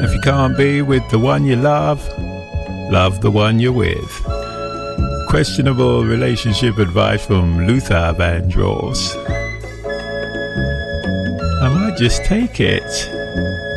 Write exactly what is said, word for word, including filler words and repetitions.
If you can't be with the one you love, love the one you're with. Questionable relationship advice from Luther Vandross. I might just take it.